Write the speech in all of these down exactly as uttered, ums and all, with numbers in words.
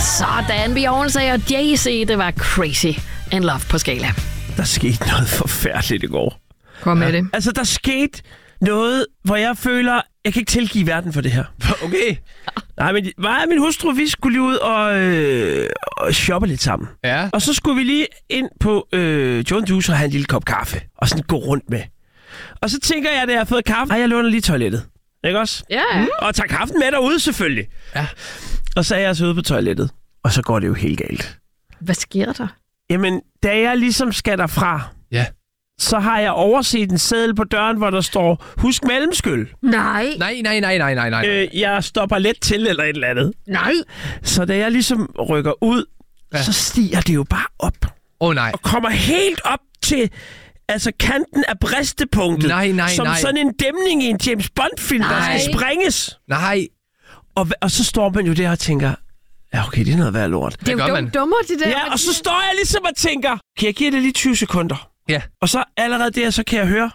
Sådan, Beyoncé og Jay-Z, det var crazy in love på skala. Der skete noget forfærdeligt i går. Kom med ja. det. Altså, der skete noget, hvor jeg føler, jeg kan ikke tilgive verden for det her. Okay. Nej, men mig og min hustru, vi skulle lige ud og, øh, og shoppe lidt sammen. Ja. Og så skulle vi lige ind på øh, John Juice og have en lille kop kaffe. Og sådan gå rundt med. Og så tænker jeg, da jeg har fået kaffe, jeg låner lige toilettet. Ikke også? Ja, ja. Mm. Og tager kaffen med derude, selvfølgelig. Ja. Og så er jeg så ude på toilettet. Og så går det jo helt galt. Hvad sker der? Jamen, da jeg ligesom skal derfra, Ja. så har jeg overset en seddel på døren, hvor der står, husk mellemskyld. Nej. Nej, nej, nej, nej, nej, nej. Øh, jeg stopper let til, eller et eller andet. Nej. Så da jeg ligesom rykker ud, ja. så stiger det jo bare op. Åh oh, nej. Og kommer helt op til altså kanten af bristepunktet. Nej, nej, som nej. sådan en dæmning i en James Bond-film, der skal sprænges. Nej. Og, og så står man jo der og tænker, ja okay, det er noget værd lort. Det er jo dum, dummer, det der. Ja, og så står jeg ligesom og tænker, kan jeg give det lige tyve sekunder? Ja. Og så allerede der, så kan jeg høre,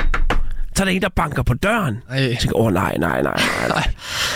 så er der en, der banker på døren. Ej. Jeg tænker, åh oh, nej, nej, nej, nej, nej.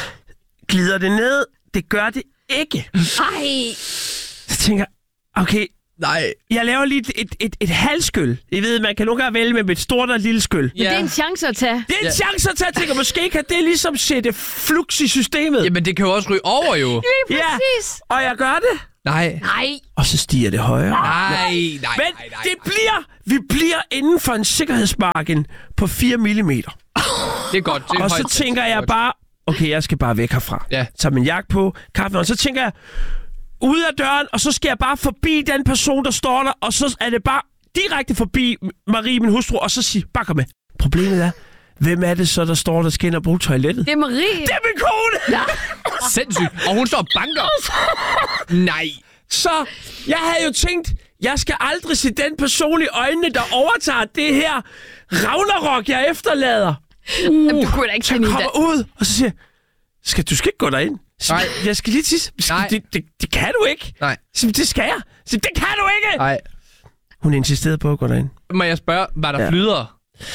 Glider det ned? Det gør det ikke. Ej. Så tænker jeg, okay, Nej. jeg laver lige et, et, et, et halvskyld. Jeg ved, man kan nogle gange vælge med et stort og et lille skyld. Men det er en chance at tage. Det er en ja. chance at tage, tænker måske kan det ligesom sætte flux i systemet. Jamen, det kan jo også ryge over, jo. Lige præcis. Ja, og jeg gør det. Nej. Nej. Og så stiger det højere. Nej, nej, Men nej, nej, det bliver, vi bliver inden for en sikkerhedsmargin på fire millimeter. Det er godt. Det er og så højt, tænker jeg bare, okay, jeg skal bare væk herfra. Ja. Tager min jakke på, kaffe, og så tænker jeg, ud af døren, og så skal jeg bare forbi den person, der står der, og så er det bare direkte forbi Marie, min hustru, og så sige, bare kom med. Problemet er, hvem er det så, der står, der skal ind og bruge toilettet? Det er Marie. Det er min kone! Ja. Sindssygt. Og hun står og banker. Nej. Så jeg havde jo tænkt, jeg skal aldrig se den person i øjnene, der overtager det her Ragnarok, jeg efterlader. Uh, Jamen, du kunne da ikke så jeg finde kommer ud, og så siger jeg, skal, du skal ikke gå derind. Så, Nej. Jeg skal lige tisse. Nej. Det, det, det kan du ikke. Nej. Så, det skal jeg. Så, det kan du ikke. Nej. Hun insisterede på at gå derind. Må jeg spørge, var der Ja. flyder?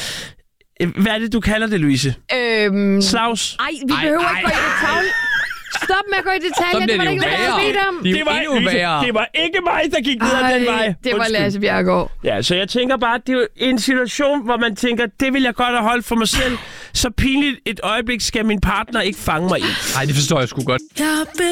Hvad er det, du kalder det, Louise? Øhm... Slags? Ej, vi Ej, behøver ej, ikke gå i detaljer. Stop med at gå i detaljer. Så Det var bliver der ikke det jo noget, værre. jeg bedt om. Det er jo Det var, endnu Louise, værre. det var ikke mig, der gik ned ad den vej. det var Undskyld. Lasse Bjerregaard. Ja, så jeg tænker bare, det er jo en situation, hvor man tænker, det vil jeg godt have holdt for mig selv. Så pinligt et øjeblik skal min partner ikke fange mig i. Nej, det forstår jeg sgu godt.